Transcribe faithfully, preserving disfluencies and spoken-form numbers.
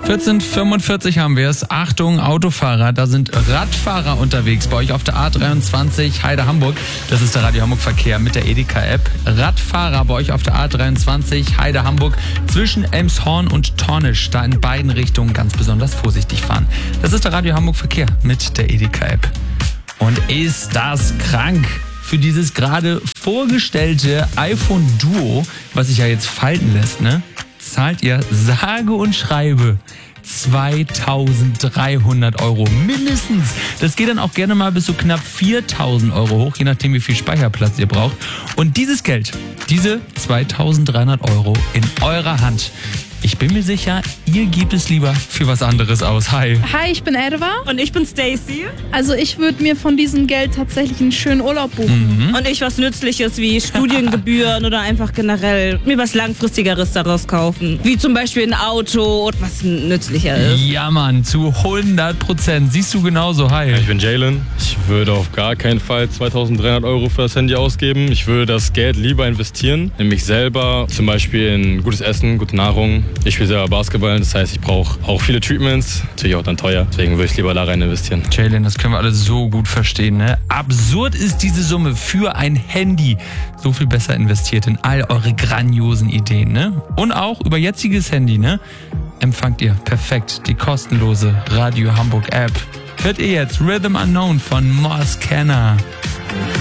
vierzehn Uhr fünfundvierzig haben wir es. Achtung, Autofahrer, da sind Radfahrer unterwegs bei euch auf der A dreiundzwanzig Heide-Hamburg. Das ist der Radio Hamburg Verkehr mit der Edeka-App. Radfahrer bei euch auf der A dreiundzwanzig Heide-Hamburg zwischen Elmshorn und Tornisch. Da in beiden Richtungen ganz besonders vorsichtig fahren. Das ist der Radio Hamburg Verkehr mit der Edeka-App. Und ist das krank? Für dieses gerade vorgestellte iPhone Duo, was sich ja jetzt falten lässt, ne, zahlt ihr sage und schreibe zweitausenddreihundert Euro mindestens. Das geht dann auch gerne mal bis so knapp viertausend Euro hoch, je nachdem wie viel Speicherplatz ihr braucht. Und dieses Geld, diese zweitausenddreihundert Euro in eurer Hand, ich bin mir sicher, ihr gebt es lieber für was anderes aus. Hi. Hi, ich bin Erwa. Und ich bin Stacy. Also ich würde mir von diesem Geld tatsächlich einen schönen Urlaub buchen. Mhm. Und ich was Nützliches wie Studiengebühren oder einfach generell mir was Langfristigeres daraus kaufen. Wie zum Beispiel ein Auto, was nützlicher ist. Ja, Mann, zu hundert Prozent. Siehst du genauso. Hi. Ich bin Jalen. Ich würde auf gar keinen Fall zweitausenddreihundert Euro für das Handy ausgeben. Ich würde das Geld lieber investieren in mich selber. Zum Beispiel in gutes Essen, gute Nahrung. Ich spiele selber Basketball, das heißt, ich brauche auch viele Treatments. Natürlich auch dann teuer, deswegen würde ich lieber da rein investieren. Jalen, das können wir alle so gut verstehen, ne? Absurd ist diese Summe für ein Handy. So viel besser investiert in all eure grandiosen Ideen, ne? Und auch über jetziges Handy, ne? Empfangt ihr perfekt die kostenlose Radio Hamburg App. Hört ihr jetzt Rhythm Unknown von Moss Kenner.